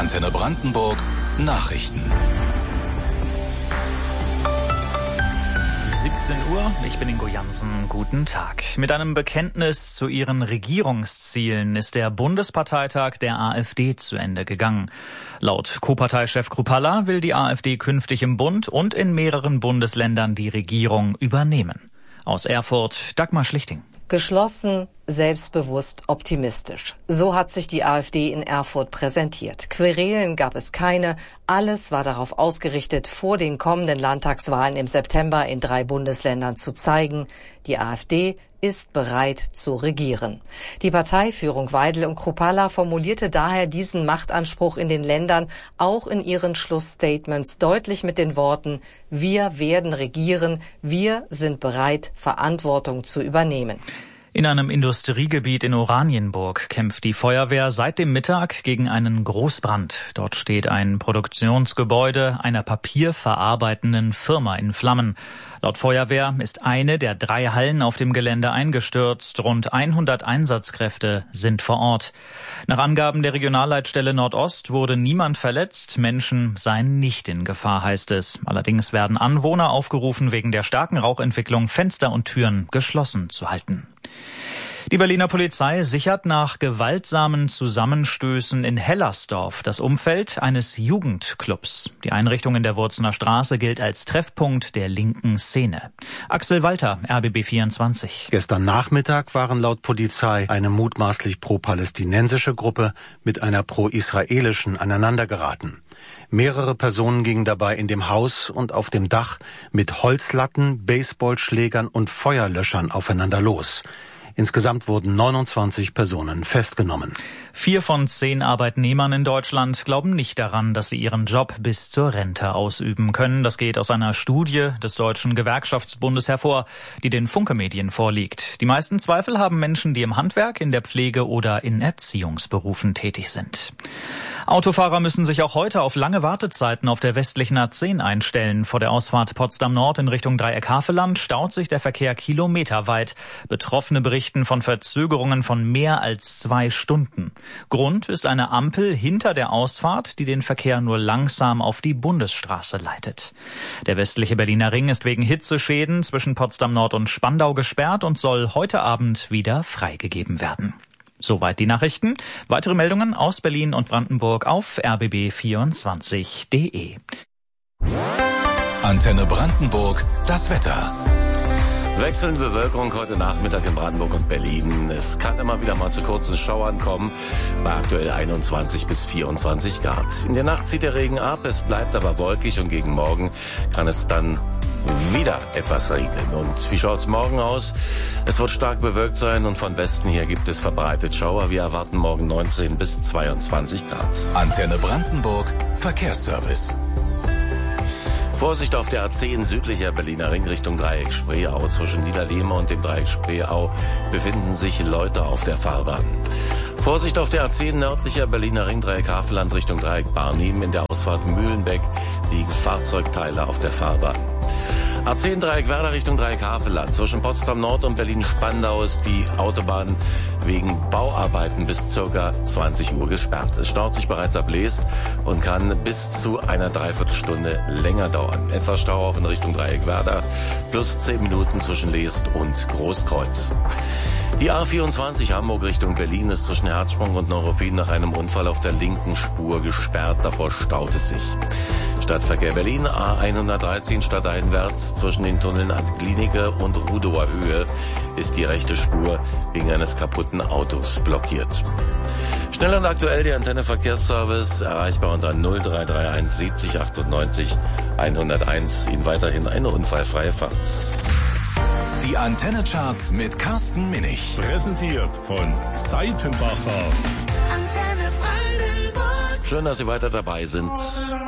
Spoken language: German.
Antenne Brandenburg Nachrichten. 17 Uhr, ich bin Ingo Jansen, guten Tag. Mit einem Bekenntnis zu ihren Regierungszielen ist der Bundesparteitag der AfD zu Ende gegangen. Laut Co-Parteichef Kruppalla will die AfD künftig im Bund und in mehreren Bundesländern die Regierung übernehmen. Aus Erfurt, Dagmar Schlichting. Geschlossen, selbstbewusst, optimistisch. So hat sich die AfD in Erfurt präsentiert. Querelen gab es keine. Alles war darauf ausgerichtet, vor den kommenden Landtagswahlen im September in 3 Bundesländern zu zeigen, die AfD ist bereit zu regieren. Die Parteiführung Weidel und Kruppalla formulierte daher diesen Machtanspruch in den Ländern auch in ihren Schlussstatements deutlich mit den Worten: Wir werden regieren, wir sind bereit, Verantwortung zu übernehmen. In einem Industriegebiet in Oranienburg kämpft die Feuerwehr seit dem Mittag gegen einen Großbrand. Dort steht ein Produktionsgebäude einer papierverarbeitenden Firma in Flammen. Laut Feuerwehr ist eine der 3 Hallen auf dem Gelände eingestürzt. Rund 100 Einsatzkräfte sind vor Ort. Nach Angaben der Regionalleitstelle Nordost wurde niemand verletzt. Menschen seien nicht in Gefahr, heißt es. Allerdings werden Anwohner aufgerufen, wegen der starken Rauchentwicklung Fenster und Türen geschlossen zu halten. Die Berliner Polizei sichert nach gewaltsamen Zusammenstößen in Hellersdorf das Umfeld eines Jugendclubs. Die Einrichtung in der Wurzener Straße gilt als Treffpunkt der linken Szene. Axel Walter, RBB 24. Gestern Nachmittag waren laut Polizei eine mutmaßlich pro-palästinensische Gruppe mit einer pro-israelischen aneinandergeraten. Mehrere Personen gingen dabei in dem Haus und auf dem Dach mit Holzlatten, Baseballschlägern und Feuerlöschern aufeinander los. Insgesamt wurden 29 Personen festgenommen. 4 von 10 Arbeitnehmern in Deutschland glauben nicht daran, dass sie ihren Job bis zur Rente ausüben können. Das geht aus einer Studie des Deutschen Gewerkschaftsbundes hervor, die den Funke-Medien vorliegt. Die meisten Zweifel haben Menschen, die im Handwerk, in der Pflege oder in Erziehungsberufen tätig sind. Autofahrer müssen sich auch heute auf lange Wartezeiten auf der westlichen A10 einstellen. Vor der Ausfahrt Potsdam Nord in Richtung Dreieck-Havelland staut sich der Verkehr kilometerweit. Betroffene berichten von Verzögerungen von mehr als 2 Stunden. Grund ist eine Ampel hinter der Ausfahrt, die den Verkehr nur langsam auf die Bundesstraße leitet. Der westliche Berliner Ring ist wegen Hitzeschäden zwischen Potsdam Nord und Spandau gesperrt und soll heute Abend wieder freigegeben werden. Soweit die Nachrichten. Weitere Meldungen aus Berlin und Brandenburg auf rbb24.de. Antenne Brandenburg, das Wetter. Wechselnde Bewölkung heute Nachmittag in Brandenburg und Berlin. Es kann immer wieder mal zu kurzen Schauern kommen, bei aktuell 21 bis 24 Grad. In der Nacht zieht der Regen ab, es bleibt aber wolkig und gegen Morgen kann es dann wieder etwas regnen. Und wie schaut's morgen aus? Es wird stark bewölkt sein und von Westen her gibt es verbreitet Schauer. Wir erwarten morgen 19 bis 22 Grad. Antenne Brandenburg, Verkehrsservice. Vorsicht auf der A10 südlicher Berliner Ring Richtung Dreieck Spreeau. Zwischen Niederlehme und dem Dreieck Spreeau befinden sich Leute auf der Fahrbahn. Vorsicht auf der A10 nördlicher Berliner Ring Dreieck Havelland Richtung Dreieck Barnim. In der Ausfahrt Mühlenbeck liegen Fahrzeugteile auf der Fahrbahn. A10 Dreieck Werder Richtung Dreieck Havelland. Zwischen Potsdam Nord und Berlin-Spandau ist die Autobahn wegen Bauarbeiten bis ca. 20 Uhr gesperrt. Es staut sich bereits ab Leest und kann bis zu einer Dreiviertelstunde länger dauern. Etwas Stau auch in Richtung Dreieck Werder, plus 10 Minuten zwischen Leest und Großkreuz. Die A24 Hamburg Richtung Berlin ist zwischen Herzsprung und Neuruppin nach einem Unfall auf der linken Spur gesperrt. Davor staut es sich. Stadtverkehr Berlin, A113 stadteinwärts zwischen den Tunneln Ad-Klinike und Rudower Höhe ist die rechte Spur wegen eines kaputten Autos blockiert. Schnell und aktuell der Antenne Verkehrsservice, erreichbar unter 0331 70 98 101. Ihnen weiterhin eine unfallfreie Fahrt. Die Antenne-Charts mit Carsten Minich. Präsentiert von Seitenbacher. Schön, dass Sie weiter dabei sind.